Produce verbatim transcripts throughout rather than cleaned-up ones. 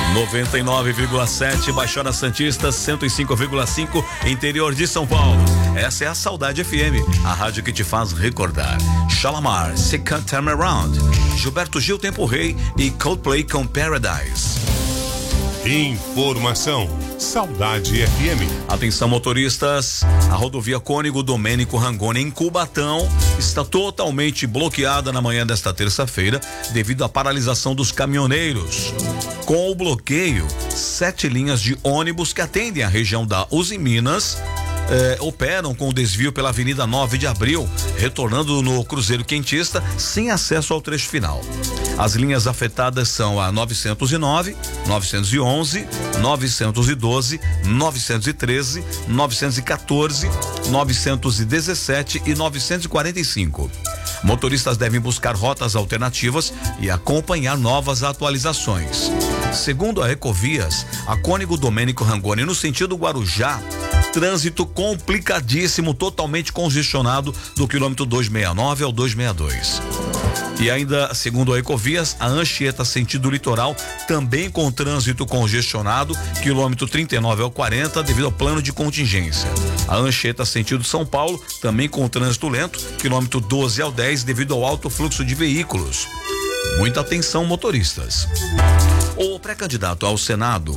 noventa e nove vírgula sete, Baixada Santista, cento e cinco vírgula cinco, interior de São Paulo. Essa é a Saudade F M, a rádio que te faz recordar. Shalamar, Second Time Around, Gilberto Gil, Tempo Rei e Coldplay com Paradise. Informação, Saudade F M. Atenção, motoristas, a rodovia Cônigo Domênico Rangoni em Cubatão está totalmente bloqueada na manhã desta terça-feira devido à paralisação dos caminhoneiros. Com o bloqueio, sete linhas de ônibus que atendem a região da Uzi Minas Eh, operam com o desvio pela Avenida nove de Abril, retornando no Cruzeiro Quentista sem acesso ao trecho final. As linhas afetadas são a novecentos e nove, novecentos e onze, novecentos e doze, novecentos e treze, novecentos e quatorze, novecentos e dezessete e novecentos e quarenta e cinco. Motoristas devem buscar rotas alternativas e acompanhar novas atualizações. Segundo a Ecovias, a Cônigo Domênico Rangoni, no sentido Guarujá, trânsito complicadíssimo, totalmente congestionado do quilômetro duzentos e sessenta e nove ao duzentos e sessenta e dois. E ainda, segundo a Ecovias, a Anchieta sentido litoral também com trânsito congestionado, quilômetro trinta e nove ao quarenta, devido ao plano de contingência. A Anchieta sentido São Paulo também com trânsito lento, quilômetro doze ao dez, devido ao alto fluxo de veículos. Muita atenção, motoristas. O pré-candidato ao Senado,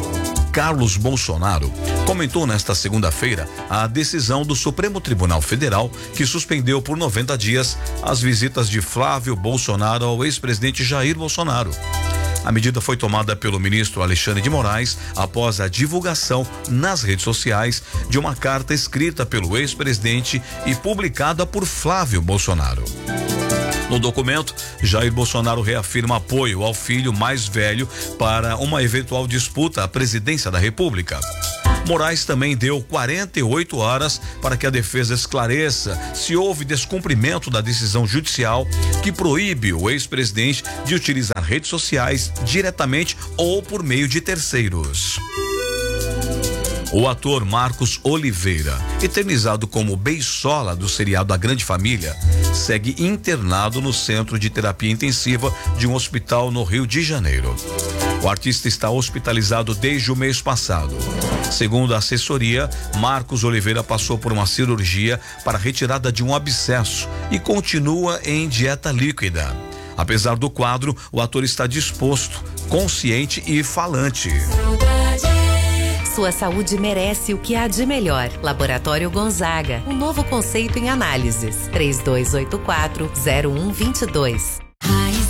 Carlos Bolsonaro, comentou nesta segunda-feira a decisão do Supremo Tribunal Federal que suspendeu por noventa dias as visitas de Flávio Bolsonaro ao ex-presidente Jair Bolsonaro. A medida foi tomada pelo ministro Alexandre de Moraes após a divulgação nas redes sociais de uma carta escrita pelo ex-presidente e publicada por Flávio Bolsonaro. No documento, Jair Bolsonaro reafirma apoio ao filho mais velho para uma eventual disputa à presidência da República. Moraes também deu quarenta e oito horas para que a defesa esclareça se houve descumprimento da decisão judicial que proíbe o ex-presidente de utilizar redes sociais diretamente ou por meio de terceiros. O ator Marcos Oliveira, eternizado como Beisola do seriado A Grande Família, segue internado no centro de terapia intensiva de um hospital no Rio de Janeiro. O artista está hospitalizado desde o mês passado. Segundo a assessoria, Marcos Oliveira passou por uma cirurgia para a retirada de um abscesso e continua em dieta líquida. Apesar do quadro, o ator está disposto, consciente e falante. Sua saúde merece o que há de melhor. Laboratório Gonzaga, um novo conceito em análises. três dois oito quatro, zero um dois dois.